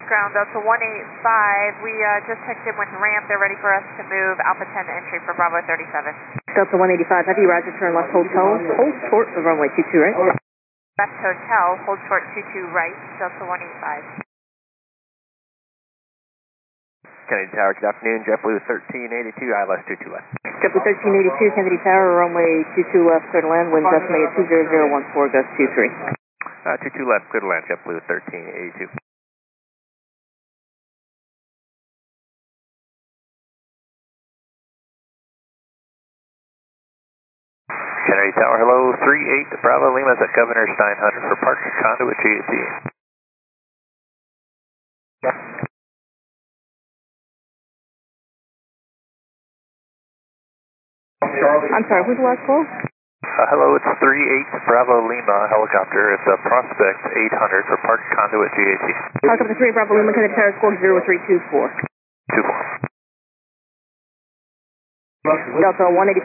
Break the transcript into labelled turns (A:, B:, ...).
A: Ground Delta 185, we just checked in with ramp. They're ready for us to move Alpha 10 entry for Bravo 37.
B: Delta 185, heavy riser, turn left, hold tone, hold short of runway 22 right.
A: Left hotel, hold short 22 right, Delta 185.
C: Kennedy Tower, good afternoon, JetBlue 1382, ILS 22 left.
B: JetBlue 1382, Kennedy Tower, runway 22 left, clear to land, winds estimated 20014, gust 23.
C: 22 left, clear to land, JetBlue 1382. Kennedy Tower, hello, 38 Bravo Lima is at Governor Stein Hunter for Park Conduit GAT.
B: I'm sorry, who's the last call?
C: Hello, it's 38 Bravo Lima helicopter. It's a Prospect 800 for Park Conduit GAT.
B: Helicopter 3 Bravo Lima, Kennedy Tower, squawk 0324.
C: 24.
B: Delta 185.